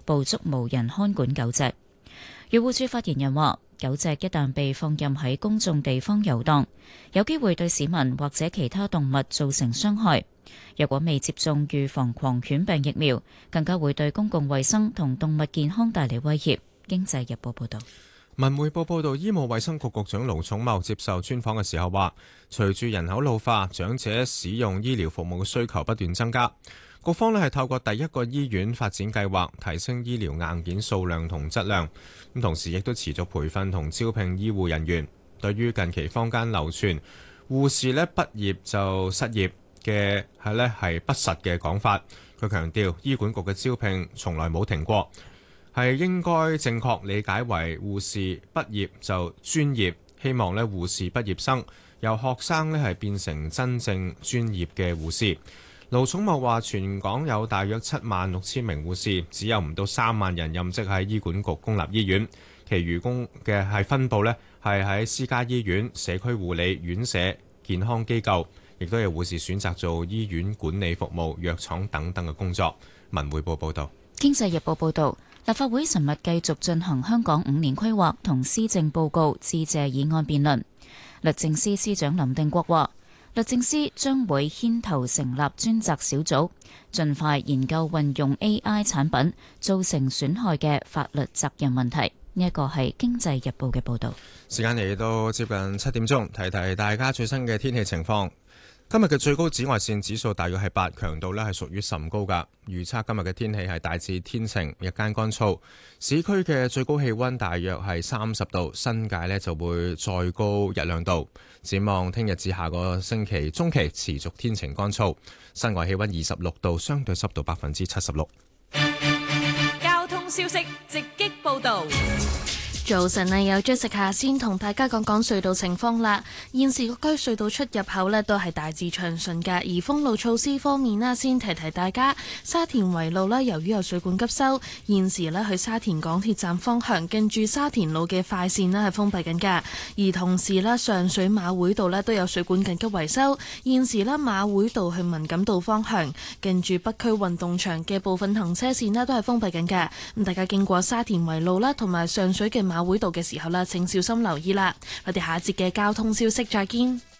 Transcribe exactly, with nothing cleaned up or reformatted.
捕捉無人看管狗隻。漁護署發言人話，狗隻一旦被放任喺公眾地方遊蕩，有機會對市民或者其他動物造成傷害。若果未接種預防狂犬病疫苗，更加會對公共衛生同動物健康帶嚟威脅。經濟日報報道。 文匯報報道，醫務衛生局局長盧寵茂接受專訪嘅時候話，隨住人口老化，長者使用醫療服務嘅需求不斷增加，局方咧係透過第一個醫院發展計劃，提升醫療硬件數量同質量，咁同時亦都持續培訓同招聘醫護人員。對於近期坊間流傳護士咧畢業就失業嘅係咧係不實嘅講法，佢強調醫管局嘅招聘從來冇停過，係應該正確理解為護士畢業就專業，希望咧護士畢業生由學生咧係變成真正專業嘅護士。盧寵茂話，全港有大約七萬六千名護士，只有唔到三萬人任職喺醫管局公立醫院，其餘公嘅係分佈咧係喺私家醫院、社區護理院舍、健康機構，亦都有護士選擇做醫院管理服務、藥廠等等嘅工作。文匯報報道。 經濟日報報道，立法會尋日繼續進行香港五年規劃同施政報告致謝議案辯論。律政司司長林定國話，律政司將會牽頭成立專責小組，盡快研究運用 A I 產品造成損害嘅法律責任問題。呢一個係經濟日報嘅報導。 時間嚟到接近七點鐘，提提大家最新嘅天氣情況。今日嘅最高紫外線指數大約係八，強度呢係屬於甚高㗎。預測今日嘅天氣係大致天晴，日間乾燥。市區嘅最高氣溫大約係三十度，新界呢就會再高一兩度。展望聽日至下個星期中期持續天晴乾燥，室外氣溫二十六度，相對濕度百分之七十六。 交通消息直擊報道。 早晨啊，有 Jessica 先同大家講講隧道情況啦。現時各區隧道出入口呢都係大致暢順㗎。而封路措施方面呢，先提提大家，沙田圍路呢，由於有水管急修，現時呢去沙田港鐵站方向近住沙田路嘅快線呢係封閉緊㗎。而同時呢，上水馬會道呢都有水管緊急維修，現時呢，馬會道去文錦道方向近住北區運動場嘅部分行車線呢都係封閉緊㗎。咁大家經過沙田圍路啦，同埋上水嘅馬會道嘅時候啦，請小心留意啦。我哋下一節嘅交通消息再見。